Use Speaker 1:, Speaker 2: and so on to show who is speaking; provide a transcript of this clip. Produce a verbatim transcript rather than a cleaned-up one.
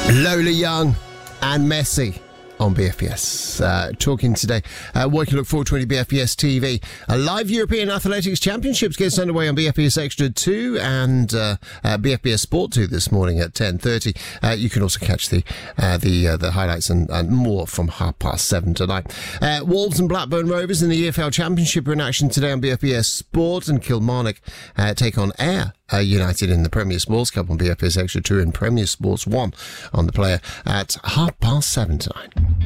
Speaker 1: Lola Young and Messi on B F B S. Uh, talking today, uh, what you can look forward to on B F B S T V. A live European Athletics Championships gets underway on B F B S Extra two and uh, uh, B F B S Sport two this morning at ten thirty. Uh, you can also catch the uh, the uh, the highlights and, and more from half past seven tonight. Uh, Wolves and Blackburn Rovers in the E F L Championship are in action today on B F B S Sport, and Kilmarnock uh, take on Ayr Uh, United in the Premier Sports Cup on B F B S Extra two, and Premier Sports one on the player at half past seven tonight.